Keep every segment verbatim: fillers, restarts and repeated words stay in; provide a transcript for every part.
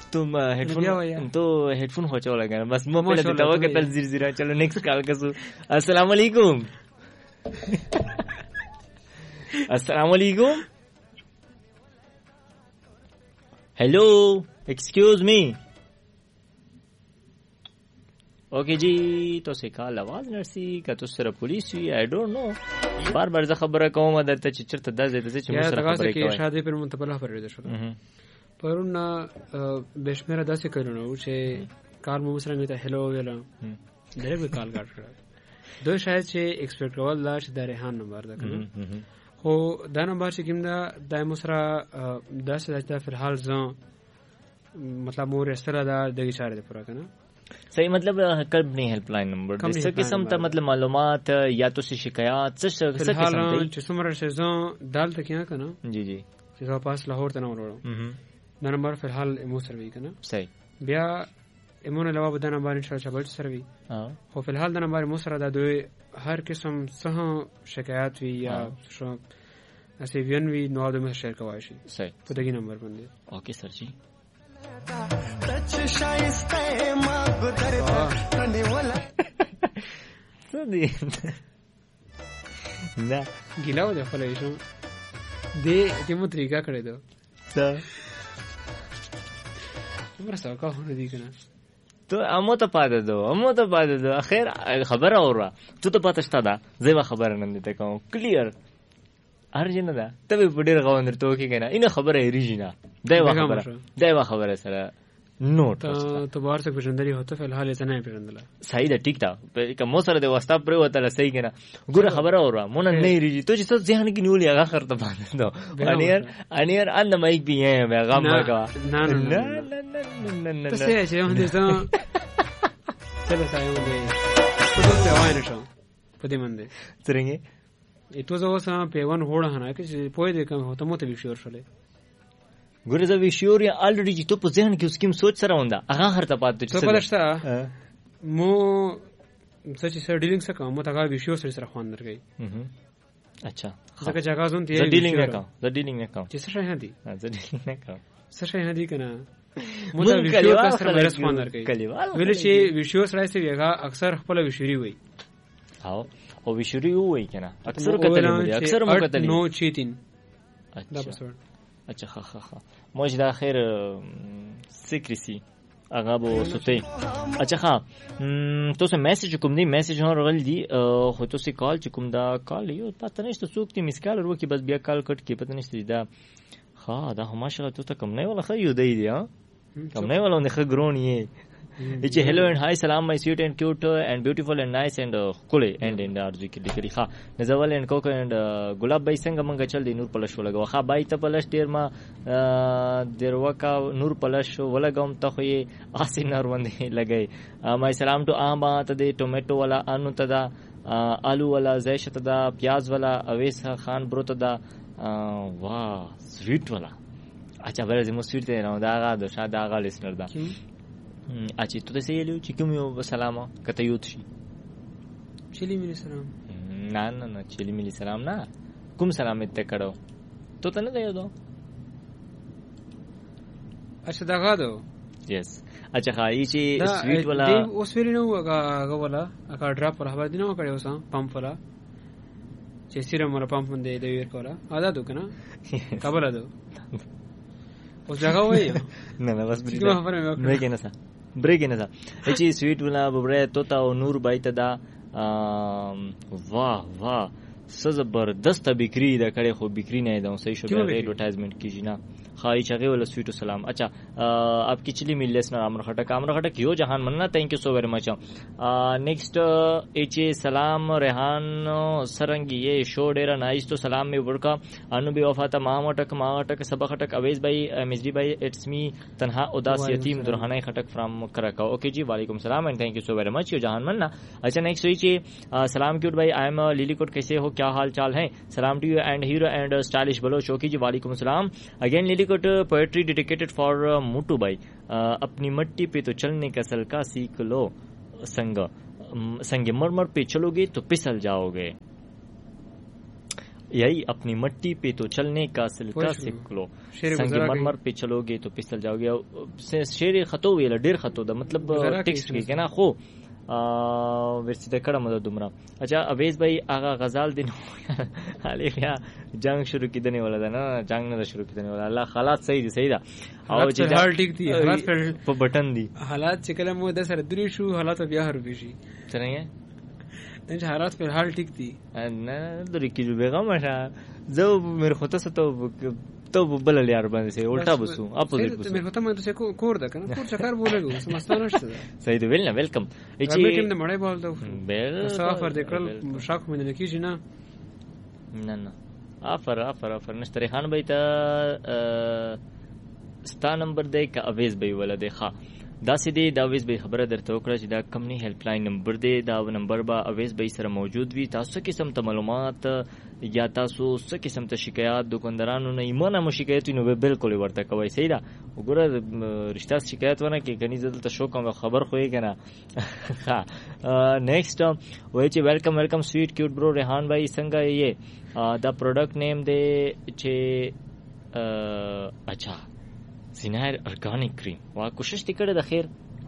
तुम हेडफोन तो हेडफोन खोचो लगा बस मैं पहले देता हूँ कि पहले जीरो जीरो चलो नेक्स्ट कॉल कसू अस्सलाम वालेकुम अस्सलाम वालेकुम हेलो एक्सक्यूज मी ओके जी तो से कॉल आवाज नरसी का तो सर पुलिस हुई आई डोंट नो बार बार ز خبره کوم درته چې چرته د زیاته چې مو سره خبرې کوي شادي پر منتبله فرید شو پرون بشمیره داسې کړنو چې کار مو سره میته هلو ویلا ډېر به کال کاټ کړ دوی شاید چې ایکسپیکټ کول لا چې د ریحان نمبر ده کنه خو دا نمبر چې کوم دا د مو سره داسې د فلحال ځم مطلب مو رسره دا د اشاره ده پورا کنه صحیح مطلب کمپنی هیلپ لاین نمبر دغه قسم ته مطلب معلومات یا تو شکایات څه څه قسم دي چې څومره شزو دالته کیا کنه جی جی چې زه پاس لاهور ته نه وروړم دا نمبر فلحال مو سره وی کنه صحیح بیا ایمونه علاوه د نمبر ان شاء الله بل سره وی خو فلحال د نمبر مو سره د دوی هر قسم څه شکایات وی یا شو اسی وین وی نو د مه شیر کوي شي صحیح په دغه نمبر باندې اوکې سر جی टच शाइस्ते माग दर्द तने वाला सदी ना गिलाव दे फले शो दे तिमो तरीका करे दो सा हमरा سره کا هونه دي کنه تو امو ته پاده دو امو ته پاده دو اخر خبر اورا تو ته پاته شتا دا زما خبر نه دي ته کوم کلیر ارجنه دا تبه پډیر غوندر تو کې کنه اینه خبره ریجینا دایو خبره دایو خبره سره نوٹ تو بار سے پرندری ہوتا فلحال اتنا ہے پرندلا صحیح ده ٹھیک تا که مو سره د واسطه پر وته صحیح کنه ګوره خبره اورا مونږ نه ریجی تو چې څه ځهن کې نیولې هغه خرته باندې دو انیر انیر ان مایک بھی ہے غم ما کا نه نه نه نه نه څه چې هم دې څه چلو سایو دې په دې وایره شو په دې منده څنګه ایتو زو سم په ون هوړه نه کې پوي دې کوم هوته مو ته ویشور شولې ګوره زه ویشور یا الریډي چې ته په ذهن کې اوس کوم سوچ سره ونده هغه هرته پاتې څه پلشتا مو څه چې سر ډیلینګ سره کوم ته هغه ویشور سره سره خوان درګي اچھا ځکه چې هغه زون دی زه ډیلینګ نه کوم زه ډیلینګ نه کوم چې څه شي هدي زه ډیلینګ نه کوم څه شي هدي کنه مو ته ویشور سره ورس خوان درګي ویل چې ویشور سره سي هغه اکثر خپل ویشوري وي او او ویشوري وي کنه اکثر کتلې مو اکثر مو کتلې نو چیتین اچھا اچھا ها ها ها موږ دا خیر سیکریسی هغه بو سوتي اچھا ها تو سه میسج کوم دی میسج هر غل دی خو تو سه کال کوم دا کال یو پته نشته څوک تی میس کال ورو کی بس بیا کال کټ کی پته نشته دا ها دا هم ماشاءالله تو ته کوم نه ولا خو یو دی دی ها کوم نه ولا نه خګرون یې It's a hello and hi salam my sweet and cute uh, and beautiful and nice and uh, cool and and arzu ki dikri kha nazawal and coco and uh, gulab bhai sanga manga chal di nur palash wala kha bhai ta palash der ma uh, derwa ka nur palash wala gam ta khoye asinar wande lagai uh, my salam to amba ta de tomato wala anu ta da uh, alu wala zaish ta da pyaz wala awes khan bro ta da uh, wow sweet wala acha bale zemo sweet te na da ga do sha da ga listener da اچھا تو ته سیلیو چې کوم یو سلام کته یو تشي چلی ملي سلام نه نه نه چلی ملي سلام نه کوم سلام ته کړو تو ته نه دیو دو اچھا دا غادو یس اچھا خای چې سویټ ولا دی اوس ویل نو هغه ولا هغه ډراپ پر هوا دینو کړو سم پمپ ولا چې سیره مر پمپ باندې دی ور کولا ادا دو کنه قبل ادو اوس جگہ وای نه نه بس بریک نه سا بریک نه سا چې سویټ ولا ببره توتا او نور بایت دا واه واه څه زبردست بکری دا کړي خو بکری نه دا صحیح شو به ایڈورټایزمنٹ کیږي نه خای چغه ولا سویټ سلام اچھا آپ کی چلی مل لیسنا امر خټک امر خټک یو جهان مننا thank you so very much next H A सलाम रेहान सरंगी ये शो डेरा नाइस तो सलाम में वर्का अनु बी वफाता मामटक माटक सब खटक अवेज भाई मिजरी भाई इट्स मी तन्हा उदास यतीम दुरहाना खटक फ्रॉम कराका ओके जी वालेकुम सलाम and thank you so very much यो जहान मनना अच्छा नेक्स्ट एच ए सलाम क्यूट भाई आई एम लिली कोट कैसे हो क्या हाल चाल है सलाम to you and hero and stylish Bloch okay जी वालेकुम सलाम again lily poetry dedicated for मोटू भाई अपनी मट्टी पे तो चलने का सलका सीख लो संग संगे मरमर पे चलोगे तो पिसल जाओगे यही अपनी मट्टी पे तो चलने का सलीका सीख लो, संगमरमर पे चलोगे तो फिसल जाओगे. शेर खतो वेला ډیر خطو دا مطلب ټیکسټ کې کنه خو ورسته کړه مده دومره. اچھا اویس بھائی آغا غزال دین حالی بیا جنگ شروع کیدنه ولا ده نه جنگ نه شروع کیدنه ولا الله حالات صحیح دي صحیح ده او چې حال ټیک دي حالات په بٹن دي حالات چې کله مو د سره درې شو حالات بیا هر بشي څنګه انت حالات په حال ټیک دي نه درې کیږي بیغم شه زه مر خو ته ته تو بل یار باندې سي الټا بسو اپوزیټ بسو مې خو ته مې ته کور ده کنه کور چکر بولګو سمستانه شته صحیح دی ویل نه ویلکم اچي ټیم د مړای بول ته بل سفر د کړل شاک مې نه کیږي نه نه نه افر افر افر نشتری خان بای ته ستا نمبر دی که اویز بای ولده ښه داسې دی دا اویز بای خبره درته وکړه چې دا کمپنی هیلپ لاین نمبر دی دا نمبر به اویز بای سره موجود وي. تاسو قسم ته معلومات یا تاسو څه قسم ته شکایات دکاندارانو نه ایمانه مو شکایت نو بالکل ورته کوي صحیح ده وګوره رښتا شکایت ونه کې کني زدل ته شو کوم خبر خو یې کنه ها نیکسٹ وای چې ویلکم ویلکم سویټ کیوټ برو ریحان بھائی څنګه یې دا پروډکټ نیم دی چې اچھا زینار ارګانیک کریم وا کوشش تی کړه د خیر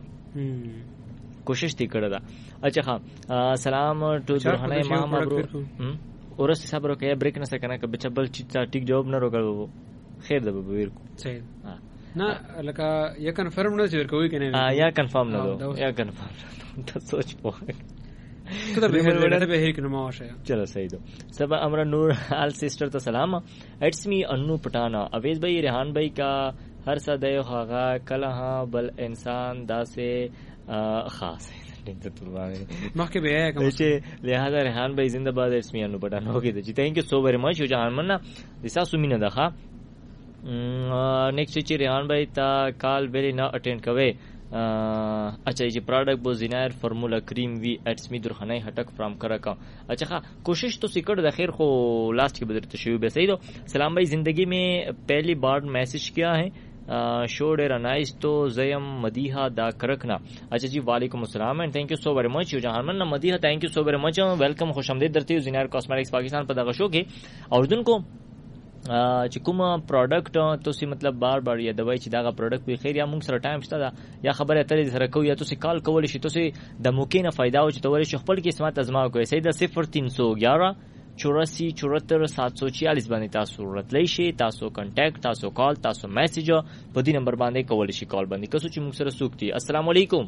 کوشش تی کړه دا اچھا ها سلام ټو درهنه ما مبرو اورس صبر وکړه بریک نه سکنه که بچبل چې ټیک جواب نه روکړو خیر ده به ورکو صحیح نه لکه یا کنفرم نه ور کوي کنه یا کنفرم نه دو یا کنفرم ته سوچ پوهه تو به ورته به هیڅ نه ماشه چلو صحیح دو سبا امر نور آل سسٹر تو سلام اٹس می انو پٹانا اویز بھائی ریحان بھائی کا ہر صدے ہوگا کل ہاں بل انسان دا سے خاص مخکې به یا کوم چې لہذا ریحان بھائی زنده باد اٹس می انو پٹانا اوکے ته تھینک یو سو ویری مچ جهان مننا دسا سومینه ده ښا نیکسٹ چې ریحان بھائی تا کال ویلی نه اٹینڈ کوي اچھا یہ پروڈکٹ بو زینار فارمولا کریم وی ایٹس می درخنائی ہٹک فرام کرکا اچھا خا کوشش تو سکڑ دا خیر خو لاسٹ کی بدر تشیو بے صحیح دو سلام بھائی زندگی میں پہلی بار میسج کیا ہے شو ڈیرا نائس تو زیم مدیحہ دا کرکنا اچھا جی وعلیکم السلام اینڈ تھینک یو سو ویری مچ یو جہان من مدیحہ تھینک یو سو ویری مچ ویلکم خوش آمدید درتی ہو زینار کاسمیٹکس پاکستان په دغه شو کې اور دن کو چې کوم پروډکټ تاسو مطلب بار بار یادوي چې دا غا پروډکټ به خیر یا موږ سره ټایم شته دا یا خبره اترې سره کوي یا تاسو کال کول شي تاسو د موکې نه فائدہ او چې تاسو ولې خپل قسمت ازما کوي سیدا صفر تین سو گیارہ چوراسی چورہتر سات سو چھیالیس باندې تاسو راتلی شي تاسو کانټیکټ تاسو کال تاسو میسج په دې نمبر باندې کول شي کال باندې کسو چې موږ سره سوکتي. السلام علیکم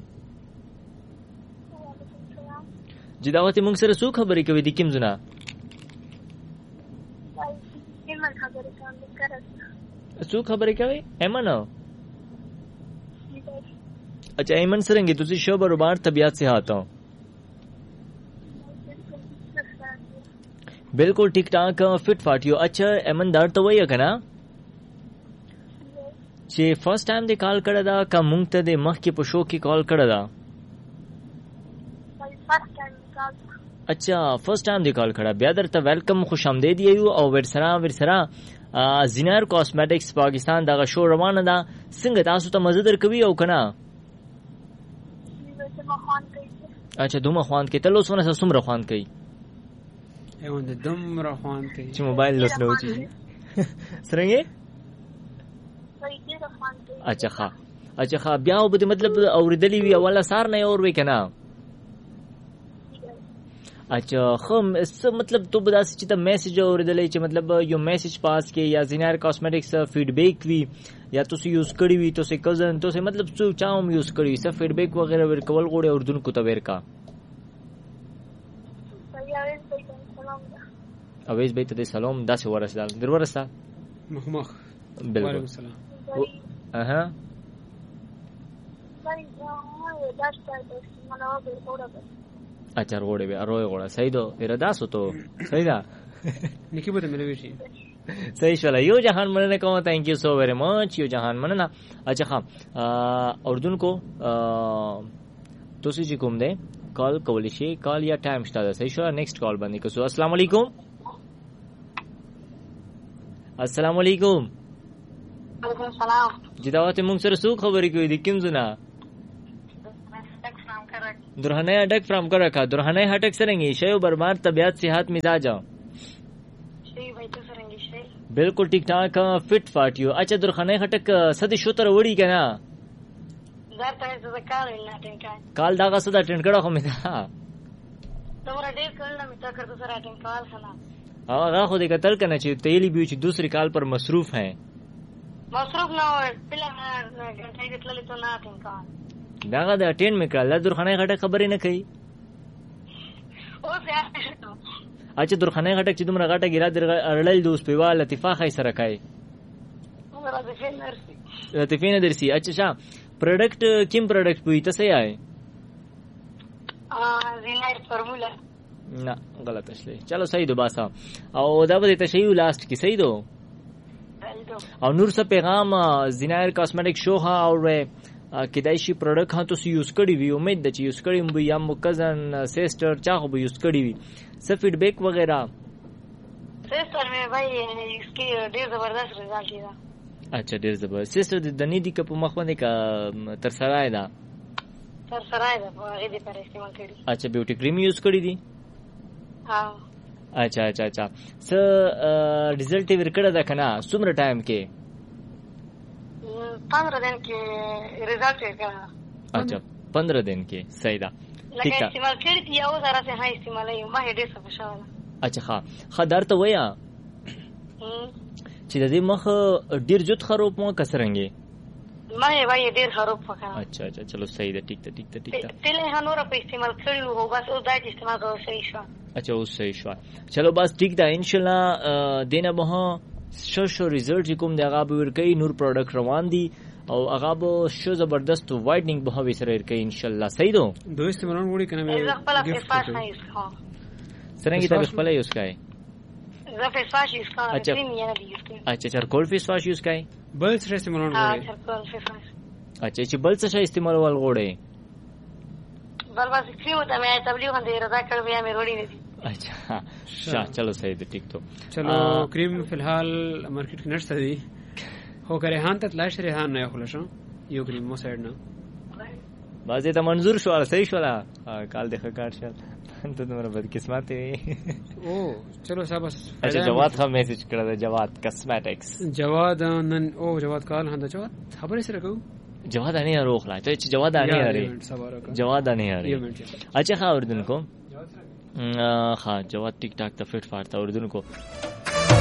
جی دعوت موږ سره سو خبرې کوي د کوم زنا سو خبرې کوي ایمن اچھا ایمن سرنگی تسی شو بروبار طبیعت سے آتا ہوں بالکل ٹھیک ٹھاک فٹ فاٹیو. اچھا ایمن دار تو وہی ہے کنا چې فرست ټایم دی کال کړه دا کا مونږ ته د مخ کې په شو کې کال کړه دا اچھا فرست ټایم دی کال کړه بیا درته ویلکم خوش آمدید یو او ورسره ورسره زینار کاسمیټکس پاکستان دغه شو روانه ده څنګه تاسو ته مزه درکوي او کنه اچھا دومره خوان کې تل اوسونه سمره خوان کوي ایوند دومره خوان کوي چې موبایل لوس نه وچی سرنګي اچھا ښا اچھا ښا بیا وبد مطلب اوریدلی وی اوله سار نه اور وی کنه اچھا خم اس مطلب تو بدا چې ته میسج اوریدلی چې مطلب یو میسج پاس کې یا زینار کاسمیټکس فیډبیک وی یا تاسو یوز کړی وی تاسو کزن تاسو مطلب څو چاوم یوز کړی څه فیډبیک وغیرہ ورکول غوړي اردن کو ته ورکا اویس بیت دې سلام داسې ورسدل در ورستا مخ مخ بالکل سلام اها اچھا روڑے به اروي غوړه صحیح دو اراده سو تو صحیح ده نکی بده ملوي شي صحیح شولا یو جهان مننه کوم تھینک یو سو ویری مچ یو جهان مننه. اچھا ها اردن کو توسی جی کوم ده کال کولی شي کال یا ټایم شته ده صحیح شو نیکسٹ کال باندې کوسو. السلام علیکم السلام علیکم وعلیکم السلام جی دعوت موږ سره سو خبرې کوي د کوم زنا درهنه اٹک فرام کرکا درهنه اٹک سرنگی شیو برمار طبیعت صحت مزاج شیو बिल्कुल ठीक ठाक फिट फाटियो. अच्छा दुर्खाने खटक सदी शोतर वड़ी कना dar ta is the call in that time काल दागा सदा टेंड कड़ा खमे था तुम्हारा डेट करना मिटा कर दूसरा टाइम कॉल खाना हां रा खुद कतल करना चाहिए तेली बीच दूसरी कॉल पर मसरूफ है मसरूफ ना हो पहले मैं घंटे कितले तो ना time call Daga the ten में कल दुर्खाने खटक खबर ही न कही ओ से अच्छा दुर्खाने खटक چې دومره غټه ګیرا در اړل دوس په وا لطیفه خای سره کای मेरा देखिए नर्सी لطیفه نه درسي. अच्छा شا प्रोडक्ट किम प्रोडक्ट پوي تاسو یې اه زینار فارمولا نه غلط اصلي. چلو صحیح دو باسا او دا به ته شی لاست کی صحیح دو او نور څه پیغام زینار کاسمیټک شو ها او کدایشي پروډکټ ها تاسو یوز کړی وي امید د چې یوز کړی مو یا مو کزن سیسټر چا خو یوز کړی وي څه فیډبیک وغیرہ سیسټر مې بھائی اسکی ډیر زبردست رزلټ دی. اچھا ډیر زبردست سیسټر د دنی دی کپ مخ باندې کا تر سرای دا تر سرای دا په دې پر استعمال کړی. اچھا بیوټی کریم یوز کړی دی ها اچھا اچھا اچھا س رزلټ ورکړه دا کنه څومره ټایم کې पंद्रह दिन के रिजल्ट है. अच्छा पंद्रह दिन के सही दा ठीक है इस्तेमाल कर दिया वो जरा से हां इस्तेमाल है ما هي ډېر څه فشاله. अच्छा ها خدار ته ویا چې د دې مخ ډیر جوت خروب مو کسرنګي ما یې وای ډیر خروب وکړه. अच्छा अच्छा चलो सही ده ٹھیک ده ٹھیک ده ٹھیک ده تله هنور په استعمال کړو هو بس او دا استعمال کوو صحیح شو. अच्छा اوس صحیح شو. चलो بس ٹھیک ده ان شاء الله دینه به شو شو ریزلټ کوم دی هغه به ورکړي نور پروډکټ روان دي او هغه به شو زبردست وایډنینګ به هوي سره ورکړي ان شاء الله صحیح دو دو استعمالون وړي کنه زه خپل فیس واش نه یوز کوم څنګه ته خپل یوز کوي زه فیس واش یوز کوم کریم یې نه یوز کوم. اچھا چرکول فیس واش یوز کوي بل څه استعمالون وړي ها چرکول فیس واش. اچھا چې بل څه استعمال ول غوړي بل بس کریم ته مې تبلیغ باندې رضا کړو یا مې وړي نه دي. अच्छा شاه چلو صحیح ده ٹھیک تو چلو کریم فی الحال مارکیټ کې نشته دی هو کرے هان ته لاش ریحان نه خلشو یو کریم مو سایډ نه بازه ته منظور شو صحیح شو لا کال دغه کار شل ته تمہارا بد قسمت ہے او چلو صاحب اچھا جواد کا میسج کړه دا جواد کاسمیټکس جواد نن او جواد کال هنده جواد خبر سره کو جواد نه روخلا ته چې جواد نه لري جواد نه لري. अच्छा ها اردن کو हाँ जवाब टिक टाक तो फिट फाड़ता उर्दू को